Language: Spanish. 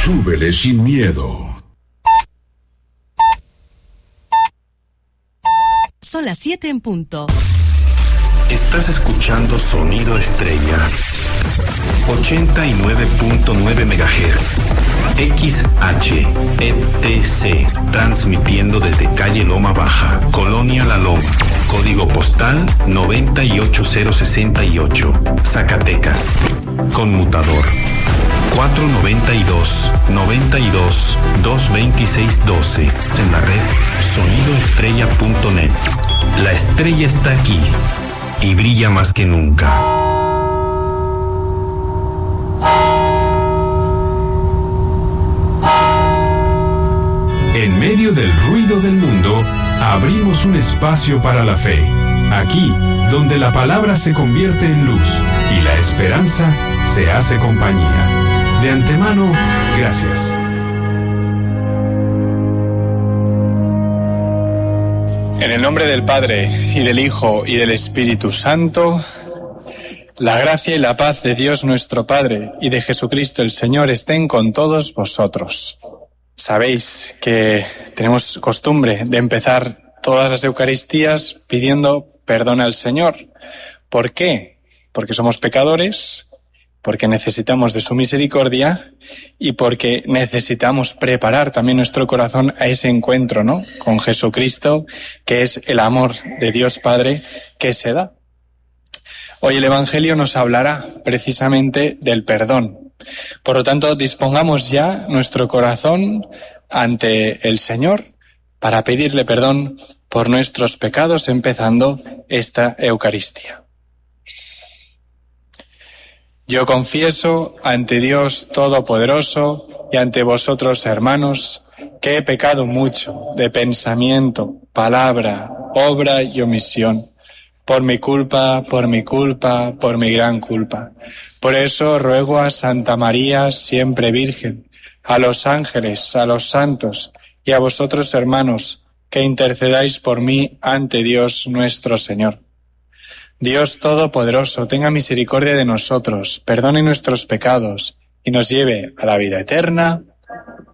Súbele sin miedo. Son las 7 en punto. Estás escuchando Sonido Estrella. 89.9 MHz. XHETC. Transmitiendo desde calle Loma Baja, Colonia La Loma. Código postal 98068. Zacatecas. Conmutador 492-92-22612. En la red sonidoestrella.net. La estrella está aquí y brilla más que nunca. En medio del ruido del mundo, abrimos un espacio para la fe. Aquí, donde la palabra se convierte en luz y la esperanza se hace compañía. De antemano, gracias. En el nombre del Padre, y del Hijo, y del Espíritu Santo, la gracia y la paz de Dios nuestro Padre y de Jesucristo el Señor estén con todos vosotros. Sabéis que tenemos costumbre de empezar todas las Eucaristías pidiendo perdón al Señor. ¿Por qué? Porque somos pecadores, porque necesitamos de su misericordia y porque necesitamos preparar también nuestro corazón a ese encuentro, ¿no?, con Jesucristo, que es el amor de Dios Padre que se da. Hoy el Evangelio nos hablará precisamente del perdón. Por lo tanto, dispongamos ya nuestro corazón ante el Señor para pedirle perdón por nuestros pecados, empezando esta Eucaristía. Yo confieso ante Dios Todopoderoso y ante vosotros, hermanos, que he pecado mucho de pensamiento, palabra, obra y omisión. Por mi culpa, por mi gran culpa. Por eso ruego a Santa María, siempre Virgen, a los ángeles, a los santos y a vosotros, hermanos, que intercedáis por mí ante Dios nuestro Señor. Dios Todopoderoso, tenga misericordia de nosotros, perdone nuestros pecados y nos lleve a la vida eterna.